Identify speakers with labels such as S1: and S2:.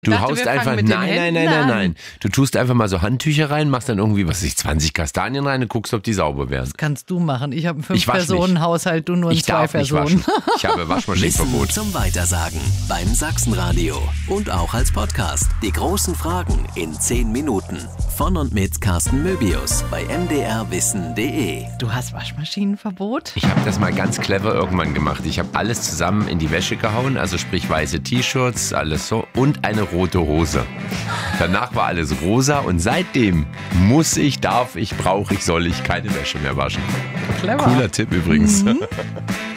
S1: Du haust einfach, nein. Du tust einfach mal so Handtücher rein, machst dann irgendwie, 20 Kastanien rein und guckst, ob die sauber werden.
S2: Das kannst du machen. Ich habe einen 5-Personen-Haushalt, du nur ein 2-Personen.
S1: Ich habe Waschmaschinenverbot.
S3: Wissen zum Weitersagen beim Sachsenradio und auch als Podcast. Die großen Fragen in 10 Minuten. Von und mit Carsten Möbius bei mdrwissen.de.
S2: Du hast Waschmaschinenverbot?
S1: Ich habe das mal ganz clever irgendwann gemacht. Ich habe alles zusammen in die Wäsche gehauen, also sprich weiße T-Shirts, alles so und eine rote Hose. Danach war alles rosa und seitdem brauche ich, soll ich keine Wäsche mehr waschen.
S2: Clever.
S1: Cooler Tipp übrigens.